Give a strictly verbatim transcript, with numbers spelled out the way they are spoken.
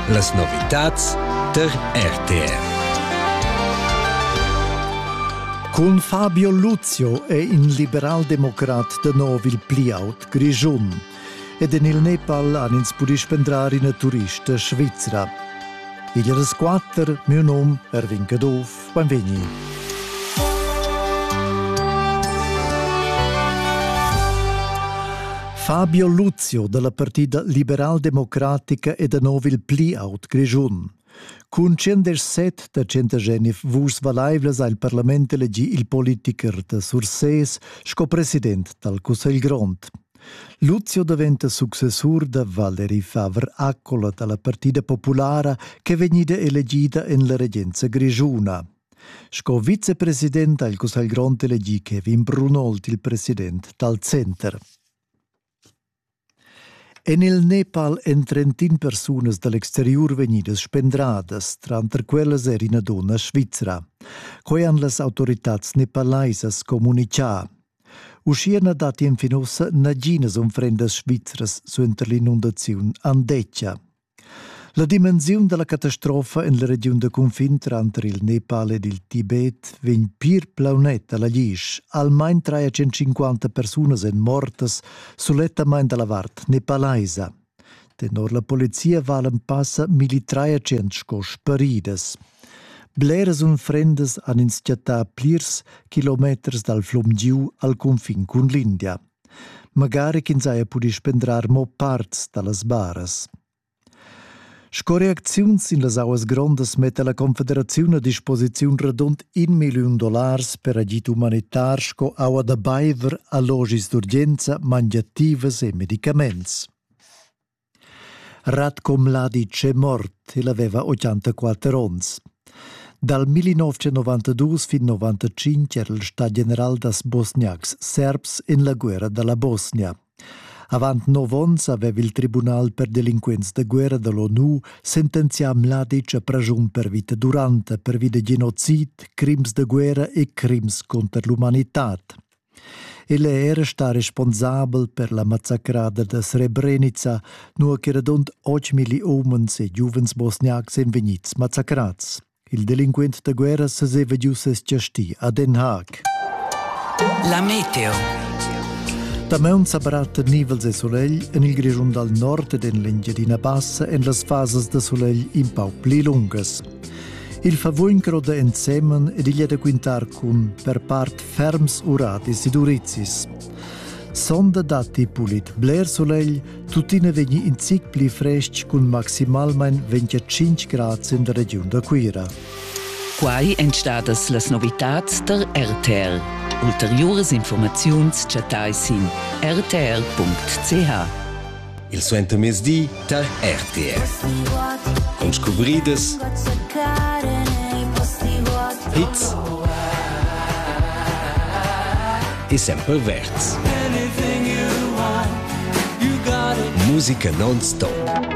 Las novitats der R T R. Con Fabio Luzio è in liberal-democrat de Novil Pliaut, Grigiun, ed in il Nepal han ins pudis spendrar in turista svizzera. Iglia des quattr, mio nom, Erwin Cadov, benvegni. Fabio Luzio della partita liberal-democratica e de Novil Pliaut, Grigiun. Cun centoset da centogenif vus valaivlas al Parlament elegi il politiker de Surses sco president dal Cussegl Grond. Luzio diventa successur de Valeri Favre Accola dalla Partida Populara che vegnida elegida in la regenza grigiuna. Sco vicepresident al Cussegl Grond elegi Kevin Brunold il president dal Center. En il Nepal en trentin persunas dall'exterior venidas spendradas, tranter quelles era una donna svizzera, coi han las autoritats nepalaisas comunicà. Usciena dati in finossa naginas ofrendas svizzeras su inter l'inundaziun Andeccia. La dimensiun della catastrofa in la regione de confin tranter il Nepal ed il Tibet vegn pir plaunetta la glisch. Almain trecentocinquanta persunas en mortas sull'ettamain della vart nepalaisa. Tenor la polizia valen passa militreiacent sco sparidas. Bleras un frendas han insciatà plirs kilometers dal flum giu al confin con l'India. Magari chinsaia pudi spendrar mo parts dallas baras. Sco reacziuns in las auas grondas mette la Confederazione a disposiziun radund un miliun dollars per agit umanitar sco aua da baiver a logis d'urgenza, mangiativas e medicaments. Ratko Mladic è mort, il aveva ottantaquattro ons. Dal millenovecentonovantadue fin novantacinque era il Stat General das Bosniacs Serbs in la guerra della Bosnia. Avant nov ons aveva il Tribunal per delinquenza de guerra dell'ONU sentenzià Mladic a pragiun per vita durante per via genocid, crims de guerra e crims contra l'umanitat. Ella era sta responsabel per la massacrada de Srebrenica, nu che radund otto mili omens e giuvens bosniacs en vegnits massacrats. Il delinquent de guerra se seva giusses gesti a Den Haag. La meteo. Dameun sabarat nivels e solegl en il Grigiun dal nord ed en l'Engiadina Bassa en las fases de solegl in pau pli lungas. Il favuncro de ensemen ed iglia de quintar cun per part ferms uradis ed urizis. Sonda dati pulit bler solegl, tutina vegni in zic pli fresc cun maximalmein venticinque grads in der region da Quira. Quai entstadas las novitats der R T R. Ulteriores informaziuns chatai sin r t r punct c h. Il suenter mesdi der R T R. Und scobrides hits e sempre verts. Musica non-stop.